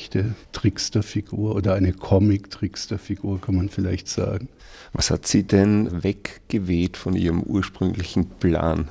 echte Tricksterfigur oder eine Comic-Tricksterfigur, kann man vielleicht sagen. Was hat Sie denn weggeweht von Ihrem ursprünglichen Plan?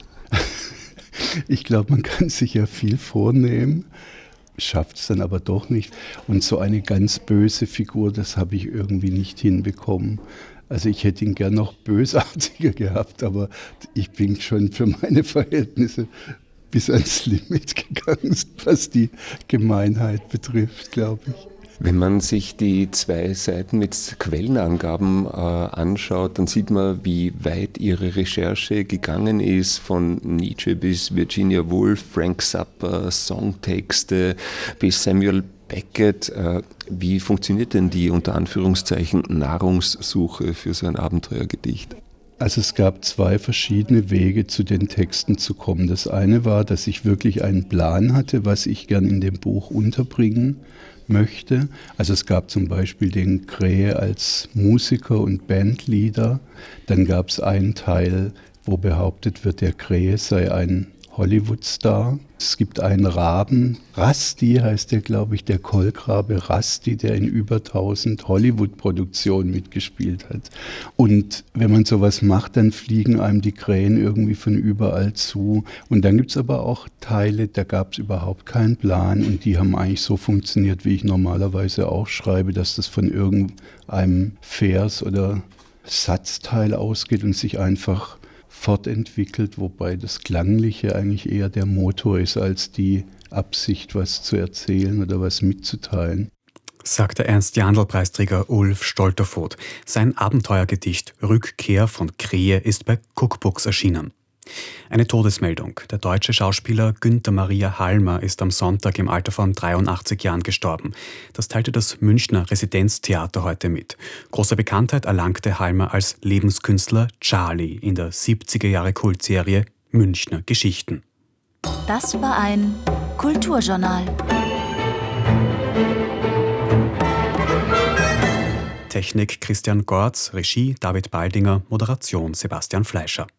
Ich glaube, man kann sich ja viel vornehmen, schafft es dann aber doch nicht. Und so eine ganz böse Figur, das habe ich irgendwie nicht hinbekommen. Also ich hätte ihn gern noch bösartiger gehabt, aber ich bin schon für meine Verhältnisse bis ans Limit gegangen, was die Gemeinheit betrifft, glaube ich. Wenn man sich die 2 Seiten mit Quellenangaben anschaut, dann sieht man, wie weit Ihre Recherche gegangen ist, von Nietzsche bis Virginia Woolf, Frank Zappa, Songtexte bis Samuel Beckett. Wie funktioniert denn die unter Anführungszeichen Nahrungssuche für so ein Abenteuergedicht? Also es gab 2 verschiedene Wege, zu den Texten zu kommen. Das eine war, dass ich wirklich einen Plan hatte, was ich gern in dem Buch unterbringen möchte. Also es gab zum Beispiel den Krähe als Musiker und Bandleader. Dann gab es einen Teil, wo behauptet wird, der Krähe sei ein Hollywood-Star. Es gibt einen Raben, Rusty heißt der, glaube ich, der Kolkrabe Rusty, der in über 1000 Hollywood-Produktionen mitgespielt hat. Und wenn man sowas macht, dann fliegen einem die Krähen irgendwie von überall zu. Und dann gibt es aber auch Teile, da gab es überhaupt keinen Plan und die haben eigentlich so funktioniert, wie ich normalerweise auch schreibe, dass das von irgendeinem Vers oder Satzteil ausgeht und sich einfach fortentwickelt, wobei das Klangliche eigentlich eher der Motor ist als die Absicht, was zu erzählen oder was mitzuteilen. Sagt der Ernst-Jandl-Preisträger Ulf Stolterfoht. Sein Abenteuergedicht Rückkehr von Krähe ist bei Cookbooks erschienen. Eine Todesmeldung. Der deutsche Schauspieler Günther Maria Halmer ist am Sonntag im Alter von 83 Jahren gestorben. Das teilte das Münchner Residenztheater heute mit. Große Bekanntheit erlangte Halmer als Lebenskünstler Charlie in der 70er-Jahre-Kultserie Münchner Geschichten. Das war ein Kulturjournal. Technik Christian Gorz, Regie David Baldinger, Moderation Sebastian Fleischer.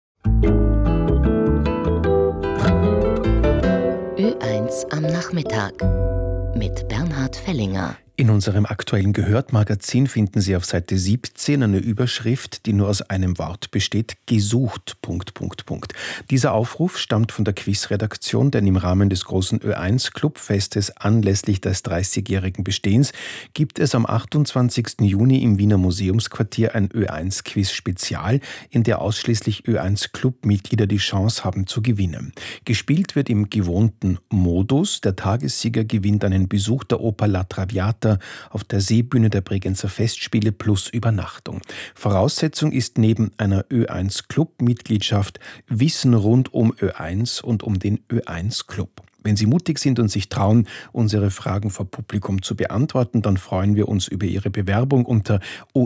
Ö1 am Nachmittag mit Bernhard Fellinger. In unserem aktuellen Gehört-Magazin finden Sie auf Seite 17 eine Überschrift, die nur aus einem Wort besteht: gesucht. ... Dieser Aufruf stammt von der Quizredaktion, denn im Rahmen des großen Ö1-Clubfestes anlässlich des 30-jährigen Bestehens gibt es am 28. Juni im Wiener Museumsquartier ein Ö1-Quiz-Spezial, in der ausschließlich Ö1-Club-Mitglieder die Chance haben zu gewinnen. Gespielt wird im gewohnten Modus. Der Tagessieger gewinnt einen Besuch der Oper La Traviata auf der Seebühne der Bregenzer Festspiele plus Übernachtung. Voraussetzung ist neben einer Ö1-Club-Mitgliedschaft Wissen rund um Ö1 und um den Ö1-Club. Wenn Sie mutig sind und sich trauen, unsere Fragen vor Publikum zu beantworten, dann freuen wir uns über Ihre Bewerbung unter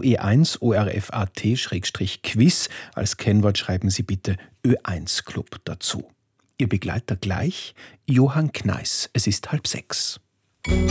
oe1orfat-quiz. Als Kennwort schreiben Sie bitte Ö1-Club dazu. Ihr Begleiter gleich, Johann Kneiss. Es ist 5:30.